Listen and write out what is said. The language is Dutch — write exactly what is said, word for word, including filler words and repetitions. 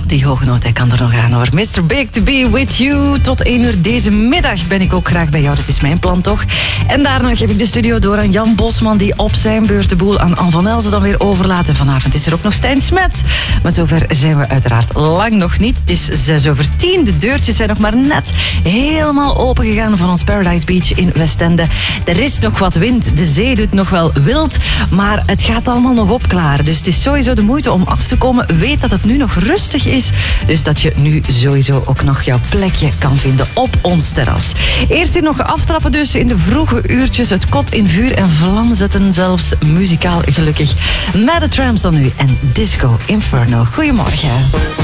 die hoge noot, hij kan er nog aan hoor. mister Big to be with you. Tot één uur deze middag ben ik ook graag bij jou. Dat is mijn plan toch. En daarna geef ik de studio door aan Jan Bosman, die op zijn beurt de boel aan Anne van Elzen dan weer overlaat. En vanavond is er ook nog Stijn Smets. Maar zover zijn we uiteraard lang nog niet. Het is zes over tien. De deurtjes zijn nog maar net helemaal open gegaan van ons Paradise Beach in Westende. Er is nog wat wind. De zee doet nog wel wild. Maar het gaat allemaal nog opklaren. Dus het is sowieso de moeite om af te komen. Weet dat het nu nog rustig is. Dus dat je nu sowieso ook nog jouw plekje kan vinden op ons terras. Eerst hier nog aftrappen dus in de vroege uurtjes. Het kot in vuur en vlam zetten, zelfs muzikaal gelukkig. Met de Trams dan nu en Disco Inferno. Goedemorgen.